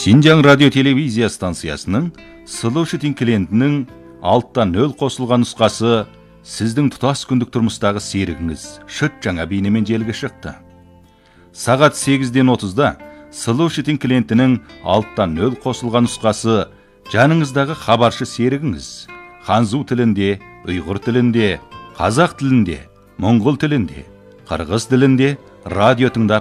Синжаң радио телевизия станциясының Слушатель клиентінің алттан нөл қосылған нұсқасы сіздің тұтас күндік тұрмыстағы серігіңіз шыт жаңа бейнемен желіге шықты. Сағат 8:30-да Слушатель клиентінің алттан нөл қосылған нұсқасы жаныңыздағы хабаршы серігіңіз ханзу тілінде, ұйғыр тілінде, қазақ тілінде, моңғол тілінде, қырғыз тілінде радио тыңдап